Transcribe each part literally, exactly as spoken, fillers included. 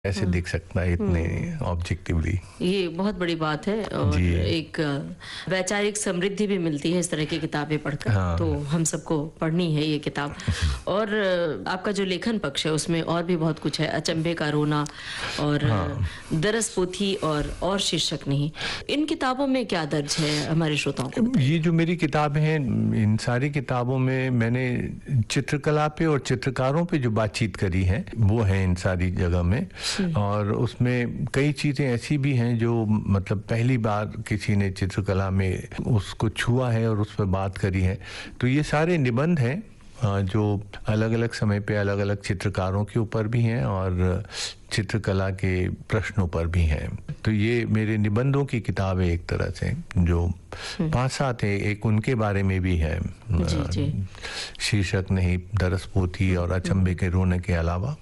ऐसे हाँ। दिख सकता है इतने हम्म। ऑब्जेक्टिवली। ये बहुत बड़ी बात है और जी। एक वैचारिक समृद्धि भी मिलती है इस तरह की किताबें पढ़कर। हाँ। तो हम सबको पढ़नी है ये किताब। और आपका जो लेखन पक्ष है उसमें और भी बहुत कुछ है। अचंभे का रोना और हाँ। दरस पोथी और और शीर्षक नहीं। इन किताबों में क्या दर्ज है हमारे श्रोताओं को बताइए। ये जो मेरी किताबें हैं, इन सारी किताबों में मैंने चित्रकला पे और चित्रकारों पे जो बातचीत करी है वो है इन सारी जगह में। और उसमें कई चीज़ें ऐसी भी हैं जो मतलब पहली बार किसी ने चित्रकला में उसको छुआ है और उस पर बात करी है। तो ये सारे निबंध हैं जो अलग अलग समय पे अलग अलग चित्रकारों के ऊपर भी हैं और चित्रकला के प्रश्नों पर भी हैं। तो ये मेरे निबंधों की किताब है एक तरह से, जो पांच सात है। एक उनके बारे में भी है, जी, जी। शीर्षक नहीं, दरस पोथी और अचंभे के रोने के अलावा।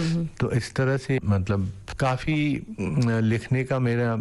तो इस तरह से मतलब काफ़ी लिखने का मेरा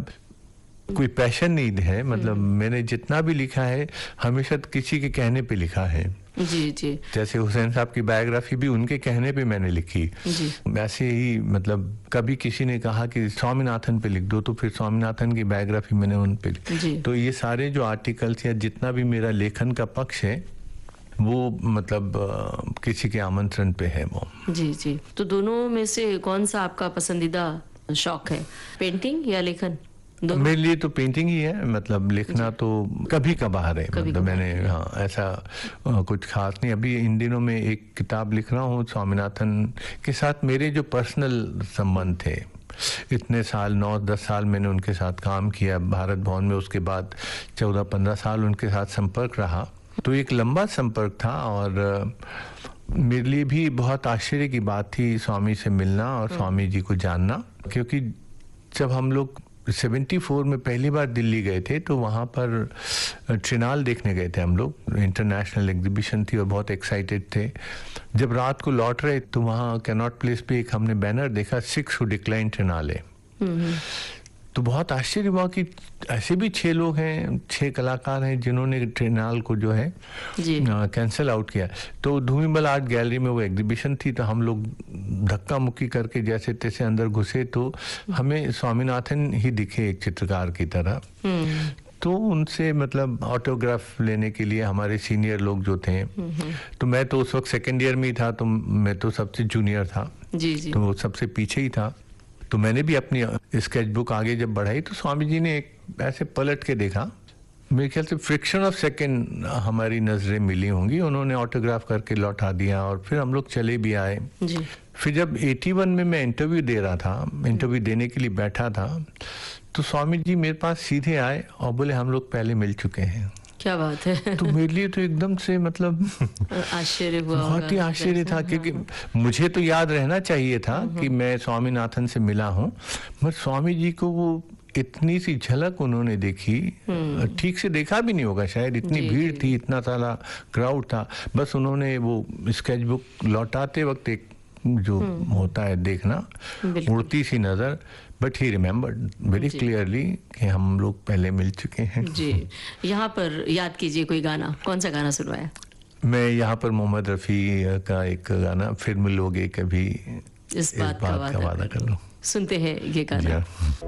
कोई पैशन नहीं है। मतलब मैंने जितना भी लिखा है हमेशा किसी के कहने पे लिखा है। जी जी। जैसे हुसैन साहब की बायोग्राफी भी उनके कहने पे मैंने लिखी। जी। वैसे ही मतलब कभी किसी ने कहा कि स्वामीनाथन पे लिख दो तो फिर स्वामीनाथन की बायोग्राफी मैंने उन पे लिखी। तो ये सारे जो आर्टिकल्स या जितना भी मेरा लेखन का पक्ष है वो मतलब आ, किसी के आमंत्रण पे है वो। जी जी। तो दोनों में से कौन सा आपका पसंदीदा शौक है, पेंटिंग या लेखन? मेरे लिए तो पेंटिंग ही है। मतलब लिखना तो कभी कभार है। कभी मतलब कभार। मैंने हाँ ऐसा आ, कुछ खास नहीं। अभी इन दिनों में एक किताब लिख रहा हूँ स्वामीनाथन के साथ। मेरे जो पर्सनल संबंध थे, इतने साल नौ दस साल मैंने उनके साथ काम किया भारत भवन में, उसके बाद चौदह पंद्रह साल उनके साथ संपर्क रहा। तो एक लंबा संपर्क था और मेरे लिए भी बहुत आश्चर्य की बात थी स्वामी से मिलना और स्वामी जी को जानना। क्योंकि जब हम लोग चौहत्तर में पहली बार दिल्ली गए थे तो वहाँ पर ट्रिनाल देखने गए थे हम लोग। इंटरनेशनल एग्जीबिशन थी और बहुत एक्साइटेड थे। जब रात को लौट रहे तो वहाँ कैनॉट प्लेस पे एक हमने बैनर देखा, सिक्स हु डिक्लाइन ट्रिनाले। तो बहुत आश्चर्य हुआ कि ऐसे भी छह लोग हैं, छह कलाकार हैं जिन्होंने ट्रिनाल को जो है कैंसिल आउट किया। तो धूमिबल आर्ट गैलरी में वो एग्जीबिशन थी। तो हम लोग धक्का मुक्की करके जैसे तैसे अंदर घुसे तो हमें स्वामीनाथन ही दिखे एक चित्रकार की तरह। तो उनसे मतलब ऑटोग्राफ लेने के लिए हमारे सीनियर लोग जो थे, तो मैं तो उस वक्त सेकेंड ईयर में ही था, तो मैं तो सबसे जूनियर था। जी जी। तो सबसे पीछे ही था। तो मैंने भी अपनी स्केच बुक आगे जब बढ़ाई तो स्वामी जी ने एक ऐसे पलट के देखा। मेरे ख्याल से फ्रिक्शन ऑफ सेकंड हमारी नजरें मिली होंगी। उन्होंने ऑटोग्राफ करके लौटा दिया और फिर हम लोग चले भी आए। जी। फिर जब इक्यासी में मैं इंटरव्यू दे रहा था, इंटरव्यू देने के लिए बैठा था, तो स्वामी जी मेरे पास सीधे आए और बोले हम लोग पहले मिल चुके हैं। क्या बात है। तो मेरे लिए तो एकदम से मतलब आश्चर्य हुआ, बहुत ही आश्चर्य था। क्योंकि मुझे तो याद रहना चाहिए था कि मैं स्वामीनाथन से मिला हूँ, मगर स्वामी जी को वो इतनी सी झलक उन्होंने देखी, ठीक से देखा भी नहीं होगा शायद, इतनी भीड़ थी, इतना सारा क्राउड था। बस उन्होंने वो स्केच बुक लौटाते वक्त एक जो होता है देखना, उड़ती सी नजर, but he remembered very clearly कि हम लोग पहले मिल चुके हैं। जी। यहाँ पर याद कीजिए कोई गाना, कौन सा गाना सुनवाया? मैं यहाँ पर मोहम्मद रफ़ी का एक गाना, फिर मिलोगे कभी, इस बात, इस बात का वादा कर लो। सुनते हैं ये गाना।